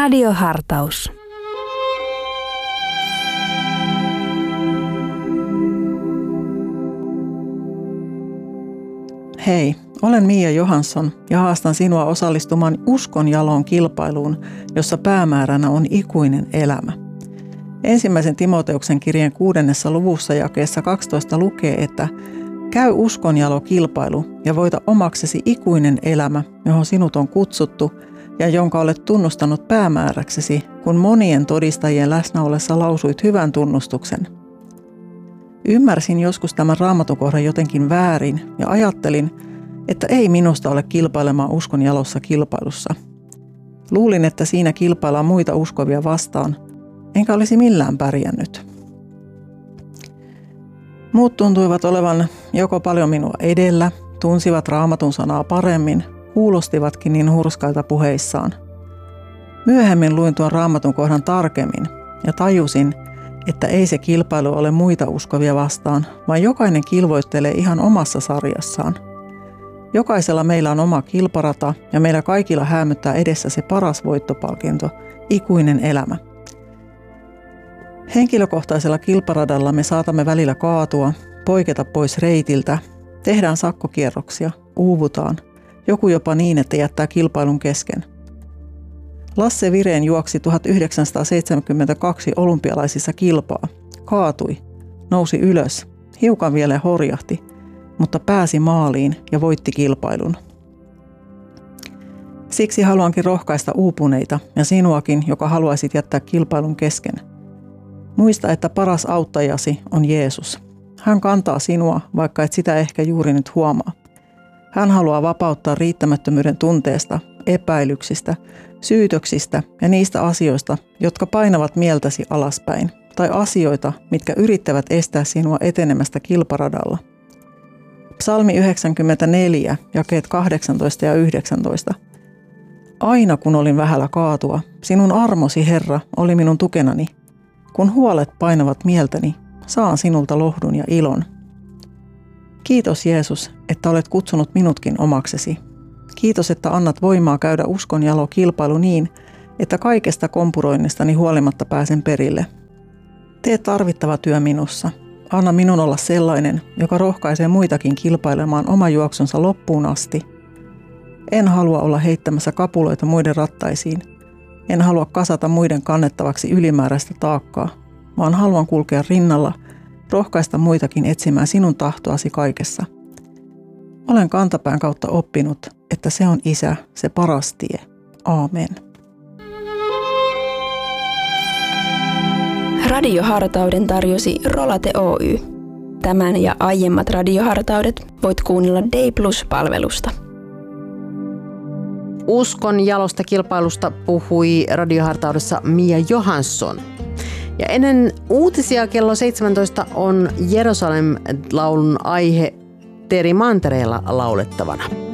Radiohartaus. Hei, olen Mia Johansson ja haastan sinua osallistumaan uskonjalon kilpailuun, jossa päämääränä on ikuinen elämä. Ensimmäisen Timoteuksen kirjeen 6. luvussa jakeessa 12 lukee, että käy uskonjalokilpailu ja voita omaksesi ikuinen elämä, johon sinut on kutsuttu ja jonka olet tunnustanut päämääräksesi, kun monien todistajien läsnä ollessa lausuit hyvän tunnustuksen. Ymmärsin joskus tämän raamatukohdan jotenkin väärin ja ajattelin, että ei minusta ole kilpailemaan uskonjalossa kilpailussa. Luulin, että siinä kilpaillaan muita uskovia vastaan, enkä olisi millään pärjännyt. Muut tuntuivat olevan joko paljon minua edellä, tunsivat raamatun sanaa paremmin, kuulostivatkin niin hurskailta puheissaan. Myöhemmin luin tuon raamatun kohdan tarkemmin ja tajusin, että ei se kilpailu ole muita uskovia vastaan, vaan jokainen kilvoittelee ihan omassa sarjassaan. Jokaisella meillä on oma kilparata ja meillä kaikilla häämöttää edessä se paras voittopalkinto, ikuinen elämä. Henkilökohtaisella kilparadalla me saatamme välillä kaatua, poiketa pois reitiltä, tehdään sakkokierroksia, uuvutaan, joku jopa niin, että jättää kilpailun kesken. Lasse Viren juoksi 1972 olympialaisissa kilpaa, kaatui, nousi ylös, hiukan vielä horjahti, mutta pääsi maaliin ja voitti kilpailun. Siksi haluankin rohkaista uupuneita ja sinuakin, joka haluaisit jättää kilpailun kesken. Muista, että paras auttajasi on Jeesus. Hän kantaa sinua, vaikka et sitä ehkä juuri nyt huomaa. Hän haluaa vapauttaa riittämättömyyden tunteesta, epäilyksistä, syytöksistä ja niistä asioista, jotka painavat mieltäsi alaspäin, tai asioita, mitkä yrittävät estää sinua etenemästä kilparadalla. Psalmi 94, jakeet 18 ja 19. Aina kun olin vähällä kaatua, sinun armosi, Herra, oli minun tukenani. Kun huolet painavat mieltäni, saan sinulta lohdun ja ilon. Kiitos Jeesus, että olet kutsunut minutkin omaksesi. Kiitos, että annat voimaa käydä uskonjalokilpailu niin, että kaikesta kompuroinnistani huolimatta pääsen perille. Tee tarvittava työ minussa. Anna minun olla sellainen, joka rohkaisee muitakin kilpailemaan oma juoksunsa loppuun asti. En halua olla heittämässä kapuloita muiden rattaisiin. En halua kasata muiden kannettavaksi ylimääräistä taakkaa, vaan haluan kulkea rinnalla, rohkaista muitakin etsimään sinun tahtoasi kaikessa. Olen kantapään kautta oppinut, että se on Isä, se paras tie. Aamen. Radiohartauden tarjosi Rolate Oy. Tämän ja aiemmat radiohartaudet voit kuunnella Day Plus-palvelusta. Uskon jalosta kilpailusta puhui radiohartaudessa Mia Johansson. Ja ennen uutisia kello 17 on Jerusalem-laulun aihe Teri Mantereella laulettavana.